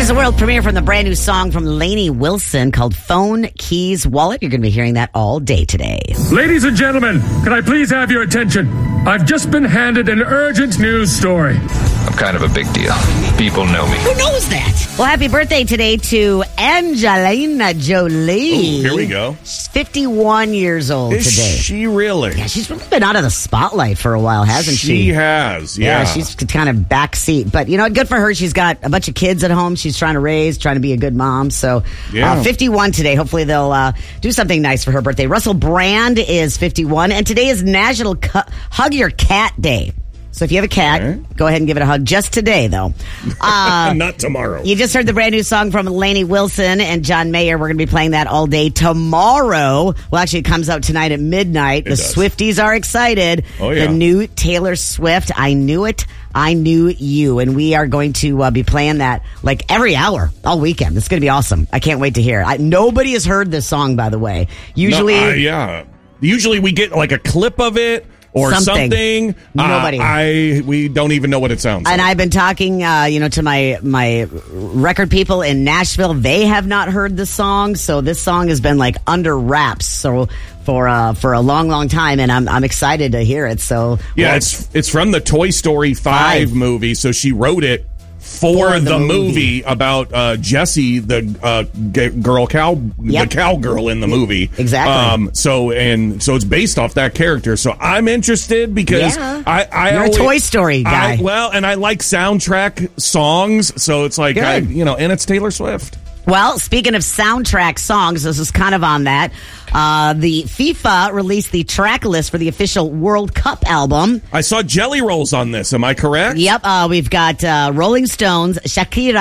is a world premiere from the brand new song from Lainey Wilson called Phone, Keys, Wallet. You're going to be hearing that all day today. Ladies and gentlemen, can I please have your attention? I've just been handed an urgent news story. I'm kind of a big deal. People know me. Who knows that? Well, happy birthday today to Angelina Jolie. Ooh, here we go. She's 51 years old Is today. she really? Yeah, she's really been out of the spotlight for a while, hasn't she? She has, yeah. She's kind of backseat. But, you know, good for her. She's got a bunch of kids at home she's trying to raise, trying to be a good mom. So, 51 today. Hopefully they'll do something nice for her birthday. Russell Brand is 51. And today is National Hug Your Cat Day. So if you have a cat, go ahead and give it a hug. Just today, though. Not tomorrow. You just heard the brand new song from Lainey Wilson and John Mayer. We're going to be playing that all day tomorrow. Well, actually, it comes out tonight at midnight. The Swifties are excited. Oh, yeah. The new Taylor Swift, I Knew It, I Knew You. And we are going to be playing that like every hour, all weekend. It's going to be awesome. I can't wait to hear it. Nobody has heard this song, by the way. Usually, Usually we get like a clip of it. Or something. Nobody. We don't even know what it sounds like. And I've been talking, to my record people in Nashville. They have not heard the song, so this song has been like under wraps. So for a long, long time, and I'm excited to hear it. So it's from the Toy Story 5 movie. So she wrote it for the movie about Jessie, the the cowgirl in the movie. Exactly. So it's based off that character. So I'm interested because you're a Toy Story guy. And I like soundtrack songs. So it's like and it's Taylor Swift. Well, speaking of soundtrack songs, this is kind of on that. The FIFA released the track list for the official World Cup album. I saw Jelly Rolls on this. Am I correct? Yep. We've got Rolling Stones, Shakira,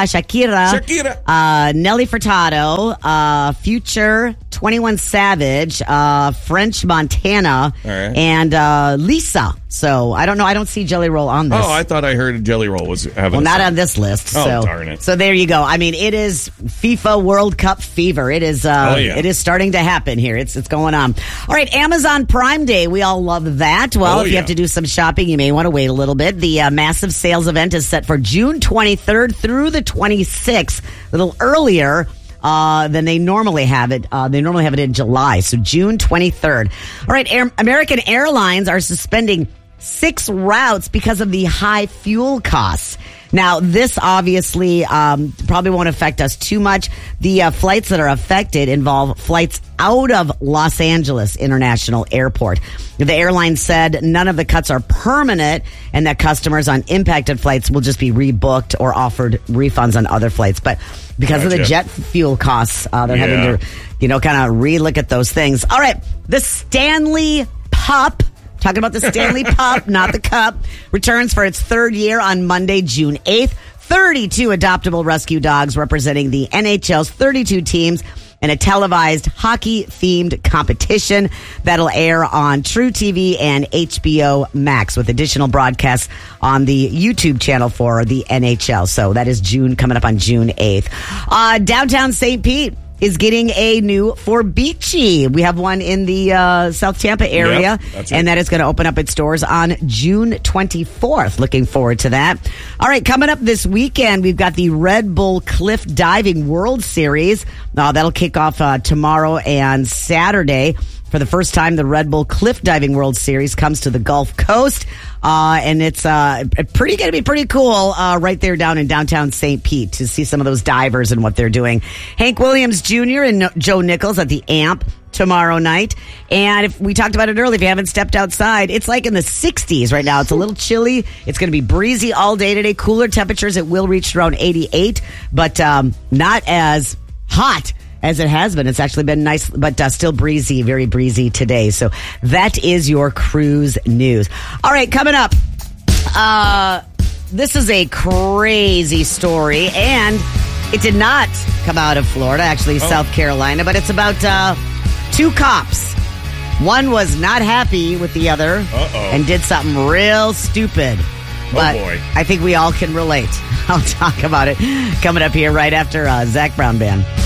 Nelly Furtado, Future, 21 Savage, French Montana, and Lisa. So I don't know. I don't see Jelly Roll on this. Oh, I thought I heard Jelly Roll was having. Well, not on this list. Oh, darn it! So there you go. I mean, it is FIFA World Cup fever. It is. It is starting to happen here. It's going on. All right, Amazon Prime Day. We all love that. Well, if you have to do some shopping, you may want to wait a little bit. The massive sales event is set for June 23rd through the 26th. A little earlier than they normally have it. They normally have it in July, so June 23rd. All right, American Airlines are suspending 6 routes because of the high fuel costs. Now, this obviously probably won't affect us too much. The flights that are affected involve flights out of Los Angeles International Airport. The airline said none of the cuts are permanent and that customers on impacted flights will just be rebooked or offered refunds on other flights. But because of the jet fuel costs, they're having to, kind of relook at those things. All right, the Stanley Pup. Talking about the Stanley Pup, not the Cup, returns for its 3rd year on Monday, June 8th. 32 adoptable rescue dogs representing the NHL's 32 teams in a televised hockey-themed competition that'll air on True TV and HBO Max with additional broadcasts on the YouTube channel for the NHL. So that is coming up on June 8th. Downtown St. Pete is getting a new Forbici. We have one in the South Tampa area, and that is going to open up its doors on June 24th. Looking forward to that. All right, coming up this weekend, we've got the Red Bull Cliff Diving World Series. That'll kick off tomorrow and Saturday. For the first time, the Red Bull Cliff Diving World Series comes to the Gulf Coast. And it's going to be pretty cool right there down in downtown St. Pete to see some of those divers and what they're doing. Hank Williams Jr. and Joe Nichols at the AMP tomorrow night. And if we talked about it earlier, if you haven't stepped outside, it's like in the 60s right now. It's a little chilly. It's going to be breezy all day today. Cooler temperatures. It will reach around 88, but not as hot as it has been. It's actually been nice, but still breezy, very breezy today. So that is your cruise news. All right, coming up, this is a crazy story, and it did not come out of Florida, actually South Carolina, but it's about 2 cops. One was not happy with the other and did something real stupid. But boy. I think we all can relate. I'll talk about it coming up here right after Zach Brown Band.